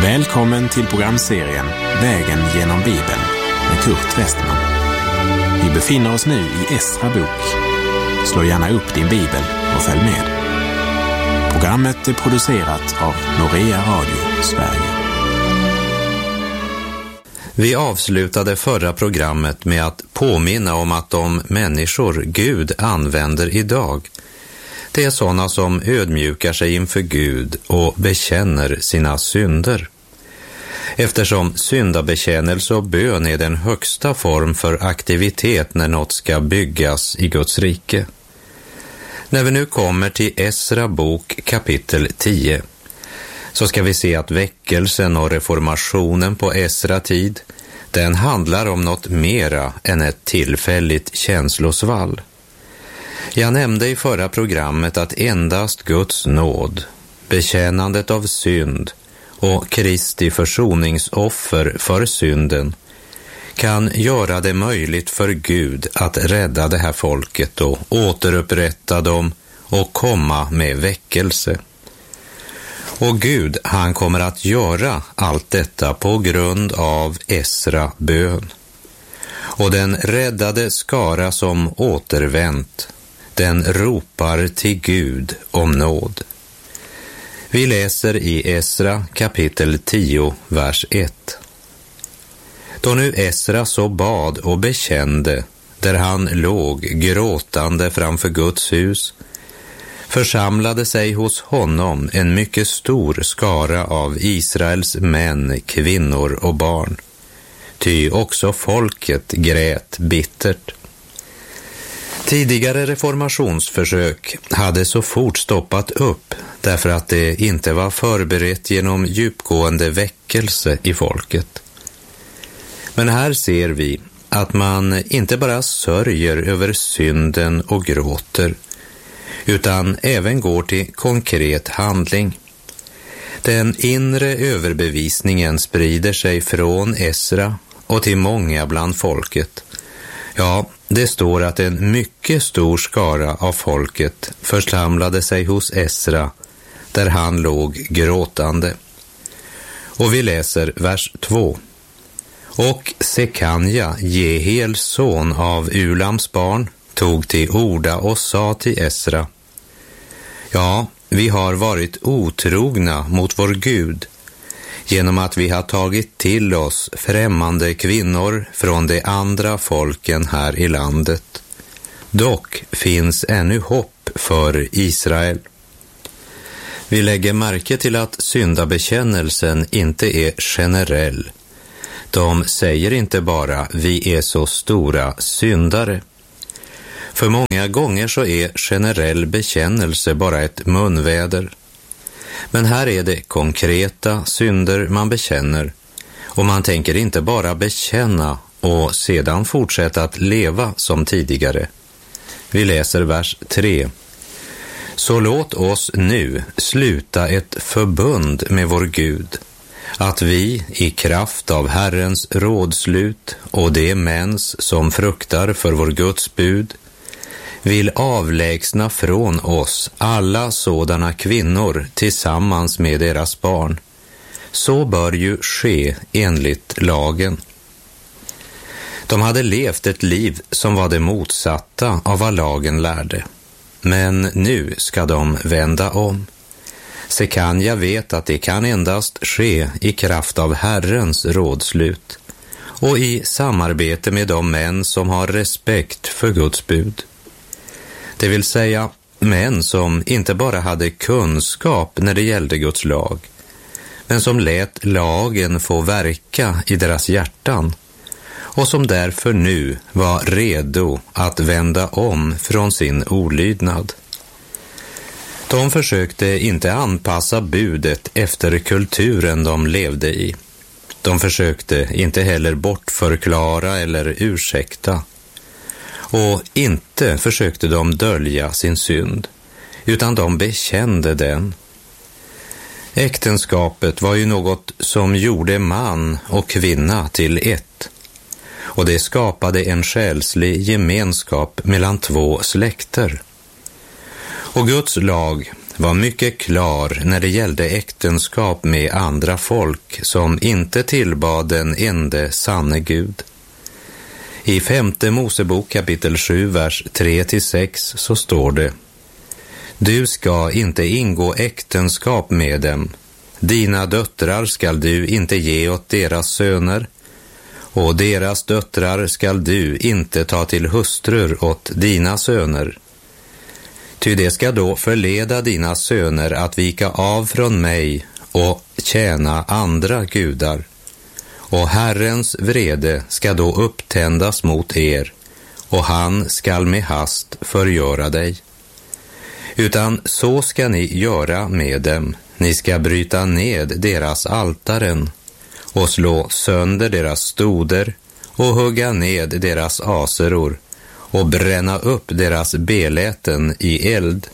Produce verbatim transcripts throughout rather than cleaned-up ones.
Välkommen till programserien Vägen genom Bibeln med Kurt Westman. Vi befinner oss nu i Esra bok. Slå gärna upp din bibel och följ med. Programmet är producerat av Norea Radio Sverige. Vi avslutade förra programmet med att påminna om att de människor Gud använder idag, det är sådana som ödmjukar sig inför Gud och bekänner sina synder. Eftersom syndabekännelse och bön är den högsta form för aktivitet när något ska byggas i Guds rike. När vi nu kommer till Esra bok kapitel tio så ska vi se att väckelsen och reformationen på Esra tid, den handlar om något mera än ett tillfälligt känslosvall. Jag nämnde i förra programmet att endast Guds nåd, bekännandet av synd och Kristi försoningsoffer för synden kan göra det möjligt för Gud att rädda det här folket och återupprätta dem och komma med väckelse. Och Gud, han kommer att göra allt detta på grund av Esra bön. Och den räddade skara som återvänt, den ropar till Gud om nåd. Vi läser i Esra kapitel tio, vers ett. Då nu Esra så bad och bekände, där han låg gråtande framför Guds hus, församlade sig hos honom en mycket stor skara av Israels män, kvinnor och barn. Ty också folket grät bittert. Tidigare reformationsförsök hade så fort stoppat upp därför att det inte var förberett genom djupgående väckelse i folket. Men här ser vi att man inte bara sörjer över synden och gråter, utan även går till konkret handling. Den inre överbevisningen sprider sig från Esra och till många bland folket. Ja, det står att en mycket stor skara av folket församlade sig hos Esra, där han låg gråtande. Och vi läser vers två. Och Sekanja, Jehiels son av Ulams barn, tog till orda och sa till Esra: Ja, vi har varit otrogna mot vår Gud genom att vi har tagit till oss främmande kvinnor från de andra folken här i landet. Dock finns ännu hopp för Israel. Vi lägger märke till att syndabekännelsen inte är generell. De säger inte bara vi är så stora syndare. För många gånger så är generell bekännelse bara ett munväder. Men här är det konkreta synder man bekänner, och man tänker inte bara bekänna och sedan fortsätta att leva som tidigare. Vi läser vers tre. Så låt oss nu sluta ett förbund med vår Gud, att vi i kraft av Herrens rådslut och de mäns som fruktar för vår Guds bud vill avlägsna från oss alla sådana kvinnor tillsammans med deras barn. Så bör ju ske enligt lagen. De hade levt ett liv som var det motsatta av vad lagen lärde. Men nu ska de vända om. Sekanja vet att det kan endast ske i kraft av Herrens rådslut och i samarbete med de män som har respekt för Guds bud. Det vill säga män som inte bara hade kunskap när det gällde Guds lag, men som lät lagen få verka i deras hjärtan och som därför nu var redo att vända om från sin olydnad. De försökte inte anpassa budet efter kulturen de levde i. De försökte inte heller bortförklara eller ursäkta. Och inte försökte de dölja sin synd, utan de bekände den. Äktenskapet var ju något som gjorde man och kvinna till ett. Och det skapade en själslig gemenskap mellan två släkter. Och Guds lag var mycket klar när det gällde äktenskap med andra folk som inte tillbad den ende sanne Gud. I femte Mosebok kapitel sju, vers tre till sex så står det: Du ska inte ingå äktenskap med dem. Dina döttrar skall du inte ge åt deras söner, och deras döttrar skall du inte ta till hustrur åt dina söner. Ty det ska då förleda dina söner att vika av från mig och tjäna andra gudar. Och Herrens vrede ska då upptändas mot er, och han skall med hast förgöra dig. Utan så ska ni göra med dem. Ni ska bryta ned deras altaren och slå sönder deras stoder och hugga ned deras aseror och bränna upp deras beläten i eld.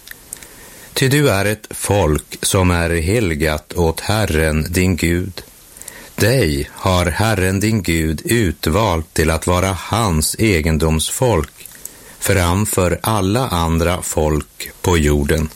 Ty du är ett folk som är helgat åt Herren din Gud. Dig har Herren din Gud utvalt till att vara hans egendomsfolk framför alla andra folk på jorden.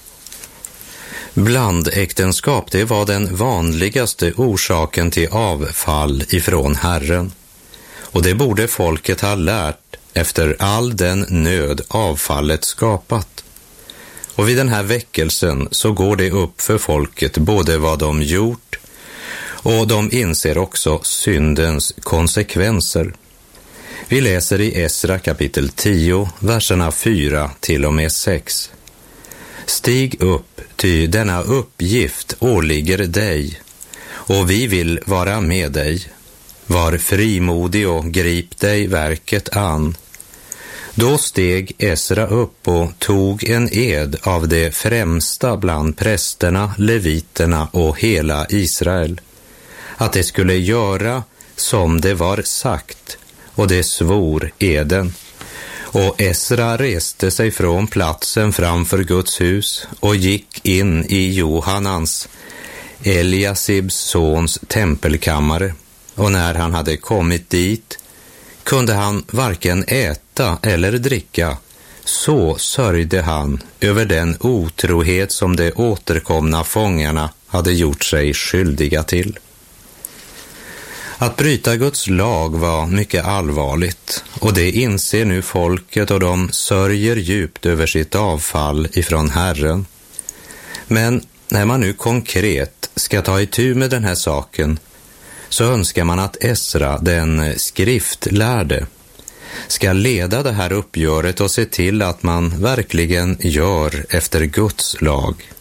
Blandäktenskap, det var den vanligaste orsaken till avfall ifrån Herren. Och det borde folket ha lärt efter all den nöd avfallet skapat. Och vid den här väckelsen så går det upp för folket både vad de gjort, och de inser också syndens konsekvenser. Vi läser i Esra kapitel tio, verserna fyra till och med sex. Stig upp, ty denna uppgift åligger dig, och vi vill vara med dig. Var frimodig och grip dig verket an. Då steg Esra upp och tog en ed av det främsta bland prästerna, leviterna och hela Israel, att det skulle göra som det var sagt, och det svor eden. Och Esra reste sig från platsen framför Guds hus och gick in i Johanans, Eliasibs sons tempelkammare. Och när han hade kommit dit kunde han varken äta eller dricka. Så sörjde han över den otrohet som de återkomna fångarna hade gjort sig skyldiga till. Att bryta Guds lag var mycket allvarligt, och det inser nu folket, och de sörjer djupt över sitt avfall ifrån Herren. Men när man nu konkret ska ta itu med den här saken, så önskar man att Esra, den skriftlärde, ska leda det här uppgöret och se till att man verkligen gör efter Guds lag.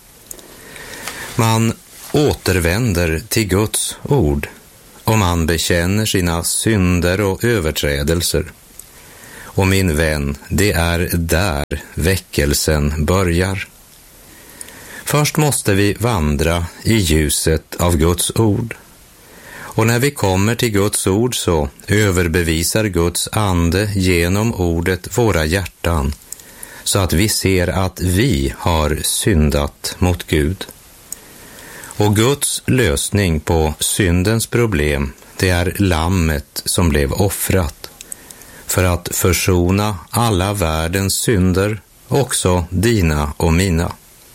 Man återvänder till Guds ord, och man bekänner sina synder och överträdelser. Och min vän, det är där väckelsen börjar. Först måste vi vandra i ljuset av Guds ord. Och när vi kommer till Guds ord så överbevisar Guds ande genom ordet våra hjärtan, så att vi ser att vi har syndat mot Gud. Och Guds lösning på syndens problem, det är lammet som blev offrat för att försona alla världens synder, också dina och mina.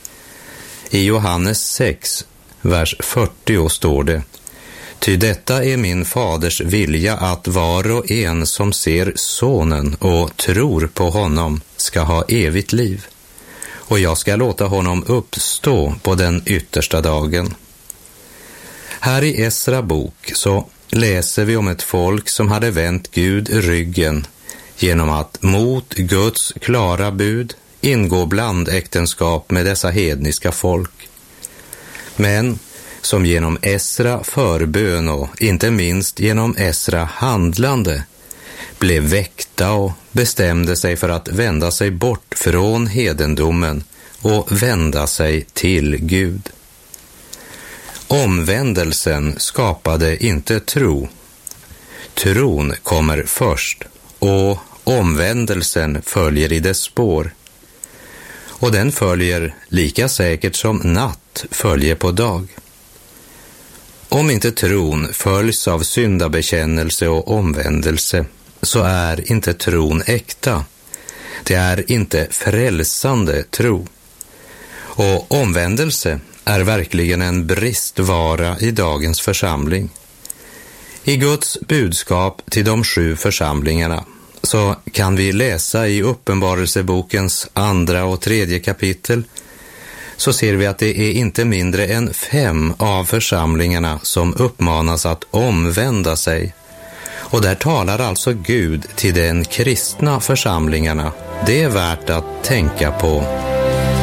I Johannes sex, vers fyrtio står det: Ty detta är min faders vilja, att var och en som ser sonen och tror på honom ska ha evigt liv, och jag ska låta honom uppstå på den yttersta dagen. Här i Esra bok så läser vi om ett folk som hade vänt Gud ryggen genom att mot Guds klara bud ingå blandäktenskap med dessa hedniska folk. Men som genom Esra förbön och inte minst genom Esra handlande blev väckta och bestämde sig för att vända sig bort från hedendomen och vända sig till Gud. Omvändelsen skapade inte tro. Tron kommer först, och omvändelsen följer i dess spår. Och den följer lika säkert som natt följer på dag. Om inte tron följs av syndabekännelse och omvändelse, så är inte tron äkta. Det är inte frälsande tro. Och omvändelse är verkligen en bristvara i dagens församling. I Guds budskap till de sju församlingarna så kan vi läsa i Uppenbarelsebokens andra och tredje kapitel, så ser vi att det är inte mindre än fem av församlingarna som uppmanas att omvända sig. Och där talar alltså Gud till den kristna församlingarna. Det är värt att tänka på.